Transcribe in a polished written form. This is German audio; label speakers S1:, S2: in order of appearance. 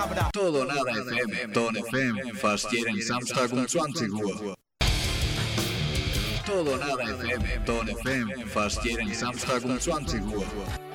S1: Todo Nada FM, Ton FM, fast jeden Samstag um 20 Uhr. Todo Nada FM, Ton FM, fast jeden Samstag um 20 Uhr.